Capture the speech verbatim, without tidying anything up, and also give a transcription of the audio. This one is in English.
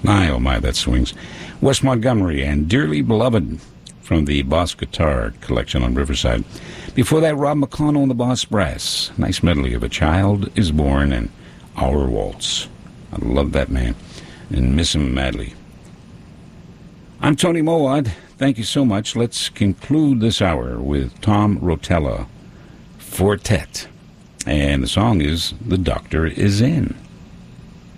My, oh my, that swings. Wes Montgomery and Dearly Beloved from the Boss Guitar collection on Riverside. Before that, Rob McConnell and the Boss Brass. Nice medley of A Child is Born and Our Waltz. I love that man and miss him madly. I'm Tony Mowat. Thank you so much. Let's conclude this hour with Tom Rotella Fortet. And the song is The Doctor Is In.